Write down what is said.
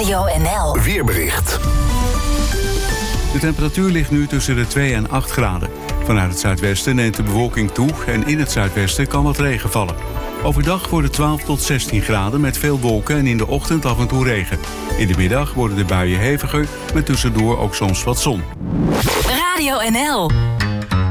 Radio NL. Weerbericht. De temperatuur ligt nu tussen de 2 en 8 graden. Vanuit het zuidwesten neemt de bewolking toe en in het zuidwesten kan wat regen vallen. Overdag wordt het 12 tot 16 graden met veel wolken en in de ochtend af en toe regen. In de middag worden de buien heviger met tussendoor ook soms wat zon. Radio NL.